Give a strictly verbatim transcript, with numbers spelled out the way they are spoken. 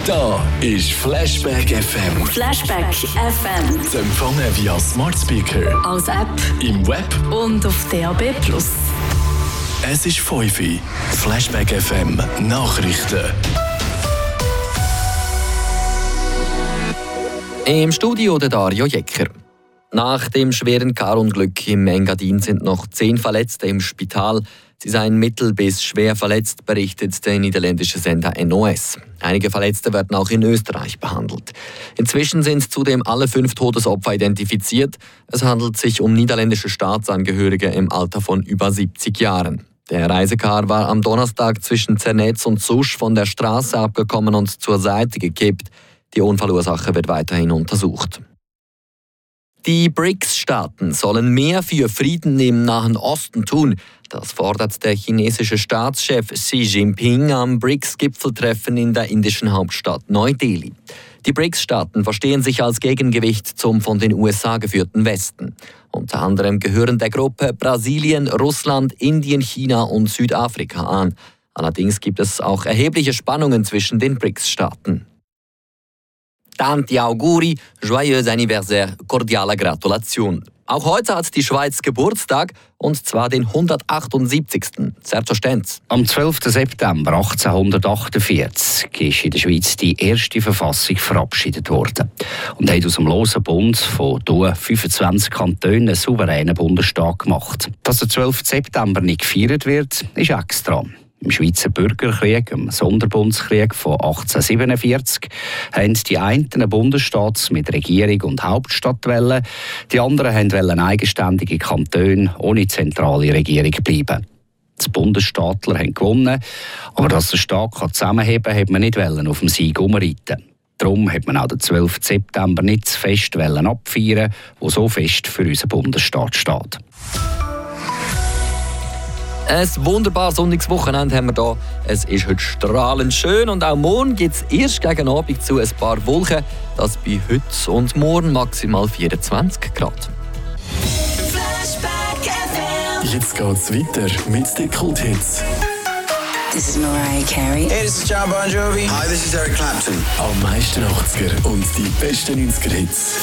Da ist Flashback F M. Flashback F M. Zu empfangen via Smart Speaker, als App im Web und auf D A B plus. Es ist fünf Uhr. Flashback F M Nachrichten. Im Studio der Dario Jecker. Nach dem schweren Karunglück im Engadin sind noch zehn Verletzte im Spital. Sie seien mittel- bis schwer verletzt, berichtet der niederländische Sender N O S. Einige Verletzte werden auch in Österreich behandelt. Inzwischen sind zudem alle fünf Todesopfer identifiziert. Es handelt sich um niederländische Staatsangehörige im Alter von über siebzig Jahren. Der Reisekar war am Donnerstag zwischen Zernetz und Susch von der Straße abgekommen und zur Seite gekippt. Die Unfallursache wird weiterhin untersucht. Die B R I C S-Staaten sollen mehr für Frieden im Nahen Osten tun. Das fordert der chinesische Staatschef Xi Jinping am B R I C S-Gipfeltreffen in der indischen Hauptstadt Neu-Delhi. Die B R I C S-Staaten verstehen sich als Gegengewicht zum von den U S A geführten Westen. Unter anderem gehören der Gruppe Brasilien, Russland, Indien, China und Südafrika an. Allerdings gibt es auch erhebliche Spannungen zwischen den B R I C S-Staaten. Tanti auguri, joyeux anniversaire, cordiale Gratulation. Auch heute hat die Schweiz Geburtstag, und zwar den hundertachtundsiebzigsten Selbstverständlich. Am zwölften September achtzehnhundertachtundvierzig ist in der Schweiz die erste Verfassung verabschiedet worden und hat aus dem losen Bund von fünfundzwanzig Kantonen einen souveränen Bundesstaat gemacht. Dass der zwölfte September nicht gefeiert wird, ist extra. Im Schweizer Bürgerkrieg, im Sonderbundskrieg von achtzehnhundertsiebenundvierzig, haben die einen Bundesstaat mit Regierung und Hauptstadt wollen, die anderen wollten eigenständige Kantone ohne zentrale Regierung bleiben. Die Bundesstaatler haben gewonnen, aber dass der Staat zusammenheben kann, hat man nicht auf dem Sieg umreiten. Darum hat man auch den zwölften September nicht zu fest abfeiern, der so fest für unseren Bundesstaat steht. Ein wunderbar sonniges Wochenende haben wir hier. Es ist heute strahlend schön und auch morgen gibt es erst gegen Abend zu ein paar Wolken. Das bei heute und morgen maximal vierundzwanzig Grad. Jetzt geht's weiter mit den Kulthits. This is Mariah Carey. Hey, this is John Bon Jovi. Hi, this is Eric Clapton. Am meisten achtziger und die besten neunziger Hits.